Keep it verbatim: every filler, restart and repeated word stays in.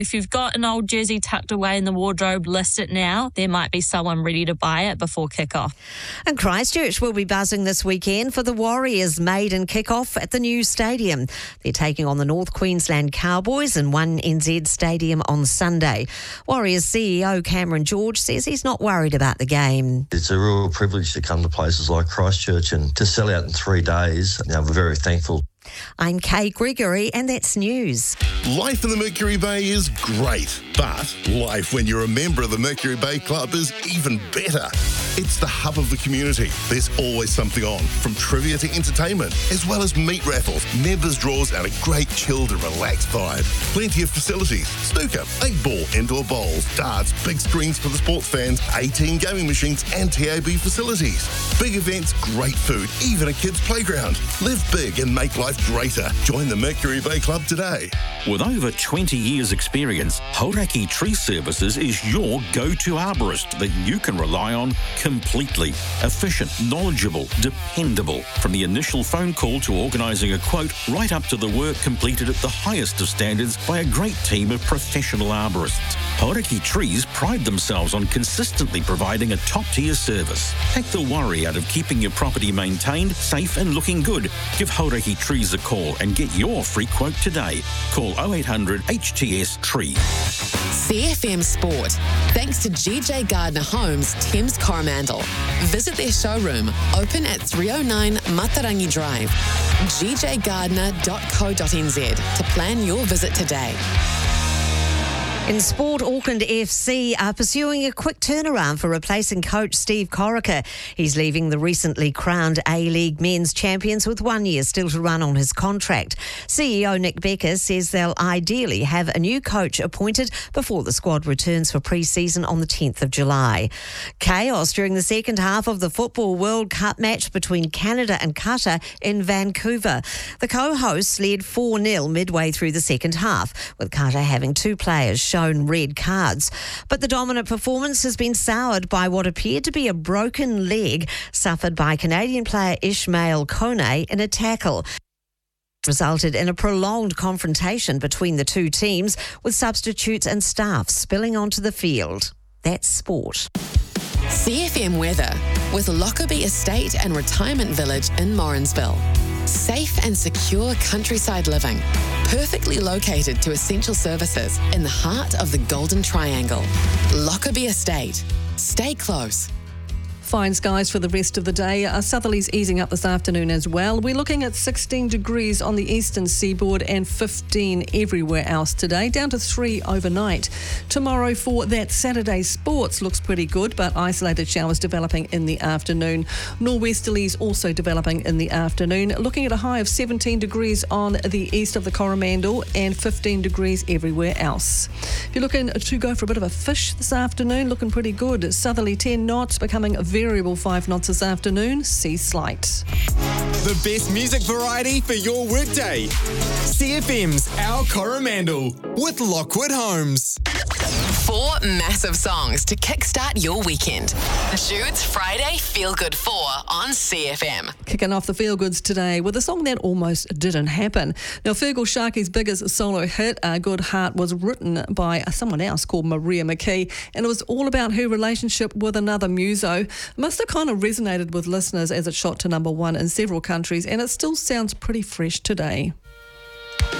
If you've got an old jersey tucked away in the wardrobe, list it now. There might be someone ready to buy it before kick-off. And Christchurch will be buzzing this weekend for the Warriors maiden kick-off at the new stadium. They're taking on the North Queensland Cowboys in one N Z Stadium on Sunday. Warriors C E O Cameron George says he's not worried about the game. It's a real privilege to come to places like Christchurch and to sell out in three days. You know, we're very thankful. I'm Kay Gregory, and that's news. Life in the Mercury Bay is great, but life when you're a member of the Mercury Bay Club is even better. It's the hub of the community. There's always something on, from trivia to entertainment, as well as meat raffles, members draws, and a great chilled and relaxed vibe. Plenty of facilities: snooker, eight ball, indoor bowls, darts, big screens for the sports fans, eighteen gaming machines, and T A B facilities. Big events, great food, even a kids' playground. Live big and make life greater. Join the Mercury Bay Club today. With over twenty years experience, Hauraki Tree Services is your go-to arborist that you can rely on completely. Efficient, knowledgeable, dependable. From the initial phone call to organising a quote, right up to the work completed at the highest of standards by a great team of professional arborists. Hauraki Trees pride themselves on consistently providing a top-tier service. Take the worry out of keeping your property maintained, safe and looking good. Give Hauraki Trees a call and get your free quote today. Call oh eight hundred H T S Tree. C F M Sport. Thanks to G J Gardner Homes, Thames Coromandel. Visit their showroom, open at three oh nine Matarangi Drive. g j gardner dot co dot n z to plan your visit today. In sport, Auckland F C are pursuing a quick turnaround for replacing coach Steve Corica. He's leaving the recently crowned A-League men's champions with one year still to run on his contract. C E O Nick Becker says they'll ideally have a new coach appointed before the squad returns for pre-season on the tenth of July. Chaos during the second half of the Football World Cup match between Canada and Qatar in Vancouver. The co-hosts led four nil midway through the second half, with Qatar having two players shown red cards. But the dominant performance has been soured by what appeared to be a broken leg suffered by Canadian player Ishmael Kone in a tackle. Resulted in a prolonged confrontation between the two teams, with substitutes and staff spilling onto the field. That's sport. C F M weather with Lockerbie Estate and Retirement Village in Morrinsville. Safe and secure countryside living, perfectly located to essential services in the heart of the Golden Triangle. Lockerbie Estate. Stay close. Fine skies for the rest of the day. Uh, southerlies easing up this afternoon as well. We're looking at sixteen degrees on the eastern seaboard and fifteen everywhere else today, down to three overnight. Tomorrow for that Saturday sports looks pretty good, but isolated showers developing in the afternoon. Norwesterlies also developing in the afternoon. Looking at a high of seventeen degrees on the east of the Coromandel and fifteen degrees everywhere else. If you're looking to go for a bit of a fish this afternoon, looking pretty good. Southerly ten knots, becoming a variable five knots this afternoon. Sea slight. The best music variety for your workday. C F M's Our Coromandel with Lockwood Homes. Four massive songs to kickstart your weekend. Jude's Friday Feel Good four on C F M. Kicking off the feel goods today with a song that almost didn't happen. Now, Fergal Sharkey's biggest solo hit, uh, Good Heart, was written by someone else called Maria McKee, and it was all about her relationship with another muso. It must have kind of resonated with listeners as it shot to number one in several countries, and it still sounds pretty fresh today.